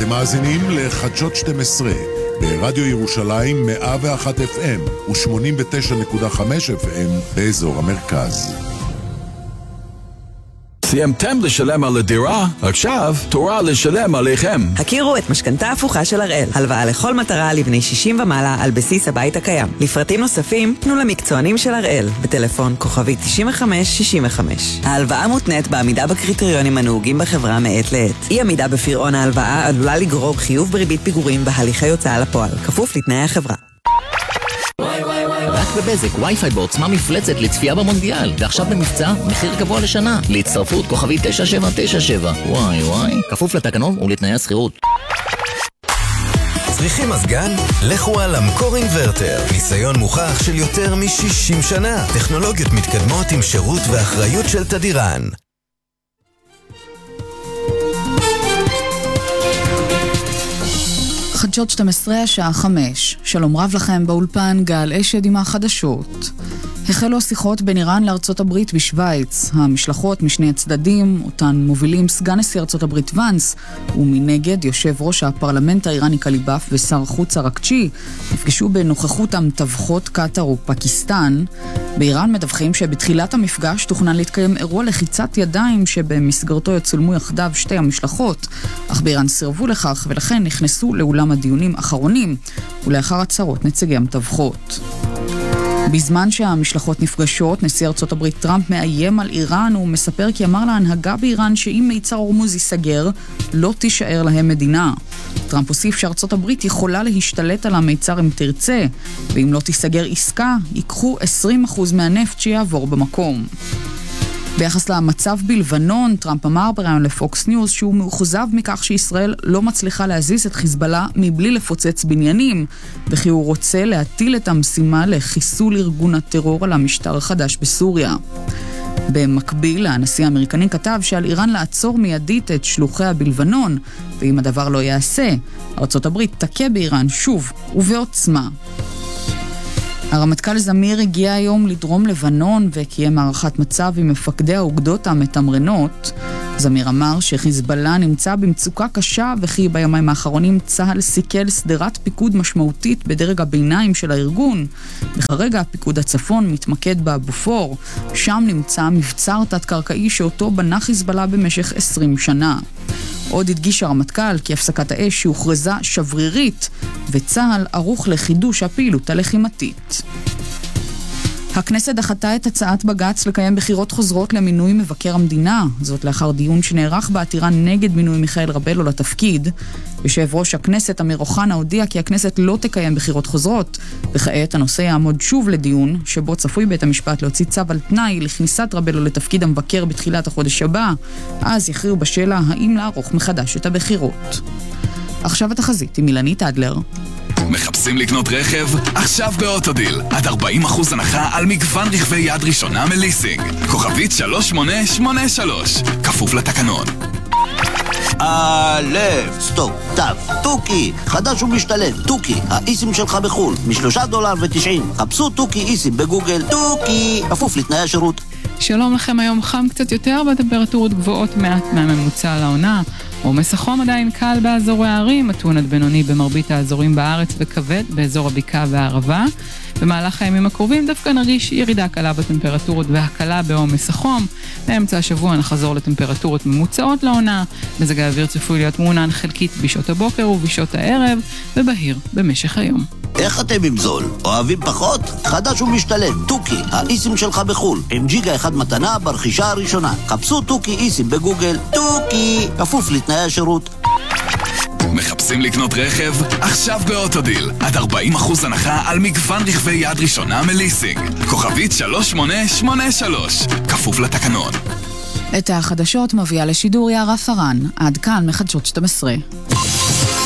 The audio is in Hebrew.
אתם מאזינים לחדשות 12 ברדיו ירושלים 101 FM ו-89.5 FM באזור המרכז. סיימתם לשלם על הדירה? עכשיו תורה לשלם עליכם. הכירו את משכנתה הפוכה של הראל. הלוואה לכל מטרה לבני 60 ומעלה על בסיס הבית הקיים. לפרטים נוספים פנו למקצוענים של הראל בטלפון כוכבי 9565. ההלוואה מותנית בעמידה בקריטריונים הנהוגים בחברה מעת לעת. אי עמידה בפירעון ההלוואה עלולה לגרור חיוב בריבית פיגורים בהליכי הוצאה לפועל, כפוף לתנאי החברה. רק בבזק, וי-פיי בעוצמה מפלצת לצפייה במונדיאל, ועכשיו במבצע, מחיר גבוה לשנה. להצטרפות כוכבי 9797. וואי, כפוף לתקנון ולתנאי השכירות. צריכים מזגן? לכו על המקור אינברטר. ניסיון מוכח של יותר מ-60 שנה. טכנולוגיות מתקדמות עם שירות ואחריות של תדירן. חדשות 12 השעה 5. שלום רב לכם, באולפן גל אשד עם החדשות. החלו השיחות בין איראן לארצות הברית בשוויץ. המשלחות משני הצדדים, אותן מובילים סגן נשיא ארצות הברית ונס, ומנגד יושב ראש הפרלמנט האיראני קליבאף ושר חוץ ארקצ'י, נפגשו בנוכחות המתווכות קטר ופקיסטן. באיראן מדווחים שבתחילת המפגש תוכנן להתקיים אירוע לחיצת ידיים שבמסגרתו יצולמו יחדיו שתי המשלחות, אך באיראן סירבו לכך ולכן נכנסו לאולם הדיונים אחרונים ולאחר הצהרות נציגי המתווכות. בזמן שהמשלחות נפגשות, נשיא ארצות הברית טראמפ מאיים על איראן ומספר כי אמר להנהגה באיראן שאם מיצר הורמוז ייסגר, לא תישאר להם מדינה. טראמפ הוסיף שארצות הברית יכולה להשתלט על המיצר אם תרצה, ואם לא תיסגר עסקה, ייקחו 20% מהנפט שיעבור במקום. ביחס למצב בלבנון, טראמפ אמר בראיון לפוקס ניוז שהוא מאוכזב מכך שישראל לא מצליחה להזיז את חיזבאללה מבלי לפוצץ בניינים, וכי הוא רוצה להטיל את המשימה לחיסול ארגון הטרור על המשטר החדש בסוריה. במקביל, הנשיא האמריקני כתב שעל איראן לעצור מיידית את שלוחיה בלבנון, ואם הדבר לא יעשה, ארצות הברית תכה באיראן שוב ובעוצמה. הרמטכ"ל זמיר הגיע היום לדרום לבנון וקיים הערכת מצב עם מפקדי האוגדות המתמרנות. זמיר אמר שחיזבאללה נמצא במצוקה קשה וכי בימים האחרונים צה"ל סיכל סדרת פיקוד משמעותית בדרג הביניים של הארגון. וכרגע הפיקוד הצפון מתמקד בבופור, שם נמצא מבצר תת-קרקעי שאותו בנה חיזבאללה במשך 20 שנה. עוד הדגיש הרמטכ"ל כי הפסקת האש שהוכרזה שברירית וצה"ל ערוך לחידוש הפעילות הלחימתית. הכנסת דחתה את הצעת בג"ץ לקיים בחירות חוזרות למינוי מבקר המדינה, זאת לאחר דיון שנערך בעתירה נגד מינוי מיכאל רבלו לתפקיד. יושב ראש הכנסת אמיר אוחנה הודיע כי הכנסת לא תקיים בחירות חוזרות, וכעת הנושא יעמוד שוב לדיון, שבו צפוי בית המשפט להוציא צו על תנאי לכניסת רבלו לתפקיד המבקר בתחילת החודש הבא, אז יכריעו בשאלה האם לערוך מחדש את הבחירות. עכשיו התחזית עם אילנית אדלר. מחפשים לקנות רכב? עכשיו באוטודיל. עד 40% הנחה על מגוון רכבי יד ראשונה מליסינג. כוכבית 3883. כפוף לתקנון. סטופ, טאב, טוקי, חדש ומשתלם, טוקי, האיסים שלך בחול, $3.90. חפשו טוקי איסים בגוגל, טוקי, כפוף לתנאי השירות. שלום לכם, היום חם קצת יותר בטמפרטורות גבוהות מעט מהממוצע לעונה. עומס החום עדיין קל באזורי הערים, מתון עד בינוני במרבית האזורים בארץ וכבד באזור הבקעה והערבה. במהלך הימים הקרובים דווקא נרגיש ירידה קלה בטמפרטורות והקלה בעומס החום. באמצע השבוע נחזור לטמפרטורות ממוצעות לעונה. מזג האוויר צפוי להיות מעונן חלקית בשעות הבוקר ובשעות הערב, ובהיר במשך היום. איך אתם עם זול? אוהבים פחות? חדש ומשתלם, טוקי, האיסים שלך בחול, עם ג'יגה אחד מתנה ברכישה הראשונה. חפשו טוקי איסים בגוגל, טוקי, כפוף לתנאי השירות. מחפשים לקנות רכב? עכשיו באוטודיל. עד 40% הנחה על מגוון רכבי יד ראשונה מליסינג. כוכבית 3883. כפוף לתקנון. את החדשות מביאה לשידור יערה פרן. עד כאן מחדשות 12.